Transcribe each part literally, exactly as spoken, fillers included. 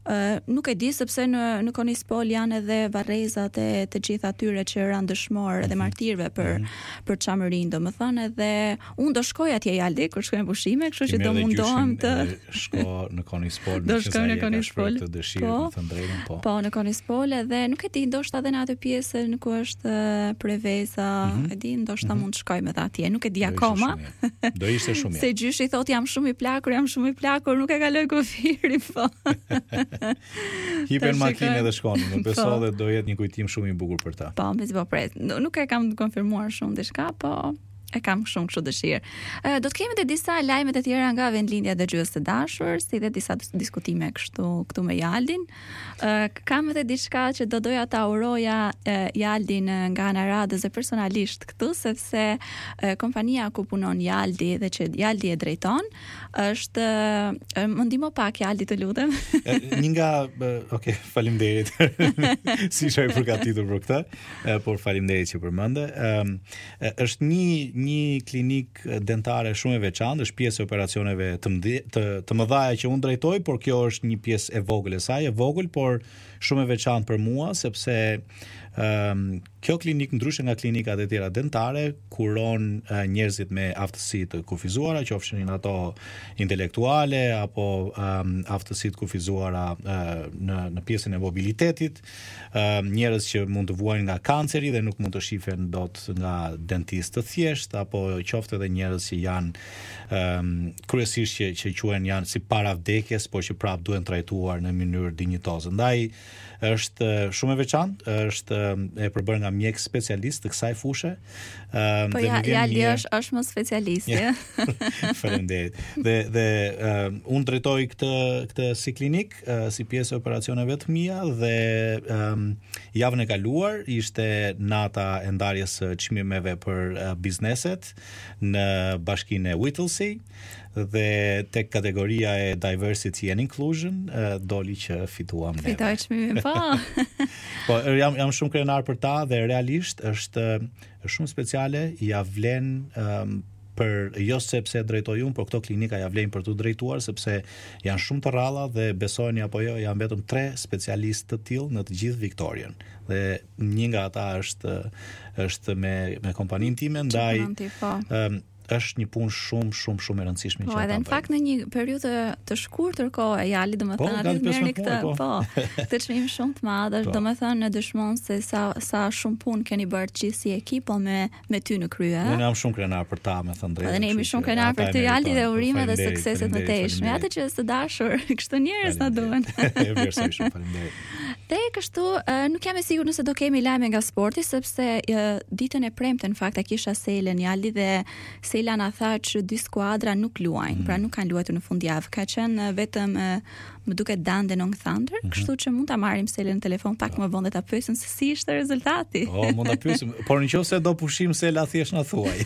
Uh, nuk e di sepse në në Konispol janë edhe varrezat e të gjitha atyre që ranë dëshmorë dhe martirëve për mm-hmm. për çamërinë, domethënë, edhe unë do shkoj atje Jaldi kur shkojmë pushime, kështu që do mundohem të shko në Konispol, do shkoj në Konispol. Të dëshirë, po, të drejtën, po. Po, në Konispol edhe nuk e di, ndoshta edhe në atë pjesë ku është Preveza, mm-hmm. e di, ndoshta mm-hmm. mund të shkojmë edhe atje, nuk e di do akoma. Do ishte shumë mirë. Se gjyshi thotë jam shumë i plakur, jam shumë i plakur, nuk e kaloj kufirin, po. Hipen makinë dhe shkonin, më beso dhe do jetë një kujtim shumë i bukur për ta. Po, me si po pret. Nuk e kam konfirmuar shumë diçka, po e kam shumë kështu dëshirë. Uh, do të kemi edhe disa lajmet e tjera nga vendlindja e dëgjues të dashur, si dhe disa diskutime kështu këtu me Jaldin. Uh, kam edhe diçka që do doja ta uroja uh, Jaldin nga ana radhës e personalisht këtu, sepse uh, kompania ku punon Jaldi dhe që Jaldi e drejton, është uh, më ndihmo pak Jaldi, të lutem. Një nga uh, okay, faleminderit. Si isha i përgatitur për këtë, uh, por faleminderit që përmende. Um, uh, është një një klinik dentare shumë e veçantë, është pjesë e operacioneve të mdhe, të, të mëdhaja që unë drejtoj, por kjo është një pjesë e vogël e saj, e vogël, por shumë e veçantë për mua, sepse um, kjo klinik, ndryshe nga klinikat e tjera dentare, kuron uh, njerëzit me aftësi të kufizuara, qofshin ato intelektuale apo um, aftësi të kufizuara uh, në në pjesën e mobilitetit, uh, njerëz që mund të vuajnë nga kanceri dhe nuk mund të shifen dot nga dentist të thjesht, apo qoftë edhe njerëz që janë um, kryesisht që që quhen janë si para vdekjes, por që prap duhen trajtuar në mënyrë dinjitoze. Ndaj është shumë e veçantë, është e përbërë nga mjek specialist të kësaj fushë. Um, po ja, Jaldi një... është, është më specialist. Yeah. Faleminderit. Dhe, dhe um, unë drejtoj këtë, këtë si klinik, uh, si pjesë e operacioneve të mia, dhe um, javën e kaluar ishte nata e ndarjes së çmimeve për uh, bizneset në bashkinë e Whittlesey, dhe tek kategoria e diversity and inclusion uh, doli që fituam neve. Fitoj çmimin, po. Po jam jam shumë krenar për ta, dhe realisht është është shumë speciale, ja vlen um, për jo sepse drejtoj unë, por këto klinika ja vlen për të drejtuar, sepse janë shumë të rralla dhe besojeni apo jo, janë vetëm tre specialistë të tillë në të gjithë Victorian. Dhe një nga ata është është me me kompaninë time, ndaj um, është një punë shumë shumë shumë e rëndësishme. Po, edhe në fakt në një periudhë të shkurtër kohë, Jali, domethënë atë merrni këtë, po, po këtë çmim shumë të madh, po. Domethënë dëshmon se sa sa shumë punë keni bërë gjithë si ekip, po me me ty në krye. Unë jam shumë krenar për ta, me thënë drejtë. Edhe ne jemi shumë krenar për ty, Jali, dhe urime dhe sukseset më tejshme. Atë që është dashur, kështu njerëz na duan. Vlerësoj shumë, faleminderit. Dhe kështu, nuk jam e sigurt nëse do kemi lajme nga sporti, sepse ditën e premte në fakt kisha Selen, Jali, dhe Sela na tha që dy skuadra nuk luajnë, mm. pra nuk kanë luajtur në fundjavë. Ka qenë vetëm më duket Dandenong Thunder, mm-hmm. kështu që mund ta marrim Selën në telefon pak më vonë dhe ta pyesim se si ishte rezultati. Oh, mund ta pyesim, por nëse do pushim Sela thjesht na thuaj.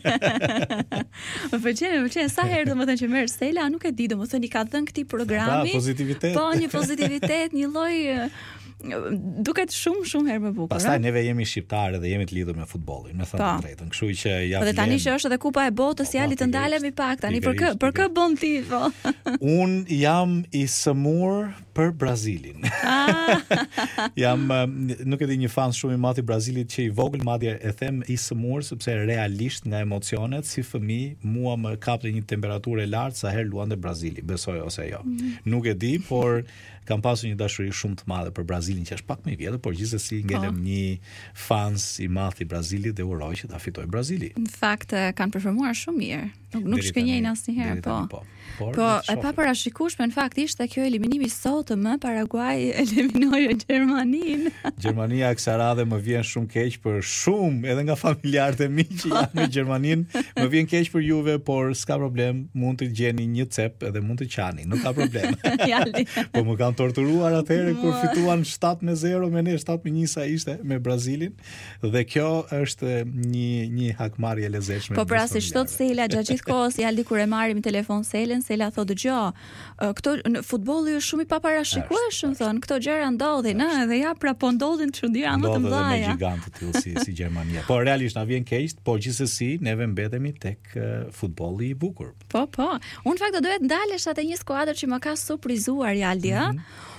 Më pëlqen, më pëlqen sa herë domethënë që merr Sela, nuk e di, domethënë i ka dhënë këtij programi. Pa, pozitivitet. Po, një pozitivitet, një lloj duket shumë shumë herë më bukur. Pastaj neve jemi shqiptarë dhe jemi të lidhur me futbollin, me thënë të drejtën. Kështu që ja. Po dhe tani që është edhe Kupa e Botës, Jali, të ndalemi pak tani për kë, për kë bën ti, po. Un jam i sëmur për Brazilin. Jam, nuk e di, një fan shumë i madh i Brazilit që i vogël, madje e them i sëmur sepse realisht nga emocionet si fëmijë mua më kapte një temperaturë e lartë sa herë luante Brazili, besoj ose jo. Mm-hmm. Nuk e di, por kam pasur një dashuri shumë të madhe për Brazilin, që është pak më i vjetër, por gjithsesi ngelem oh. një fans i madh i Brazilit dhe uroj që ta fitojë Brazili. Në fakt kanë performuar shumë mirë. Nuk nuk shkënjejnë asnjëherë, po. po. Por, po e pa parashikueshme në fakt ishte kjo eliminimi sotëm, Paraguay eliminoi Gjermaninë. Gjermania kësaj radhe më vjen shumë keq për shumë, edhe nga familjarët e mi që janë me Gjermaninë, më vjen keq për Juve, por s'ka problem, mund të gjeni një cep edhe mund të qani, nuk ka problem. Po më kanë torturuar atëherë kur fituan shtat me zero, me ne shtat me një sa ishte me Brazilin, dhe kjo është një një hakmarrje e lezetshme. Po pra si shtot Sela gjatë gjithë kohës, Jaldi, kur e marrim në telefon Selen, Sela thotë dëgjoj, këto në futbolli është shumë i paparashikueshëm, thonë, këto gjëra ndodhin, ëh, dhe ja pra po ndodhin çuditëra më të mëdha. Me gigantë të tillë si si Gjermania. Po realisht na vjen keq, por gjithsesi neve mbetemi tek uh, futbolli i bukur. Po, po. Unë fakt do doja të ndalesh atë një skuadër që më ka surprizuar, Jaldi, ëh. Mm-hmm.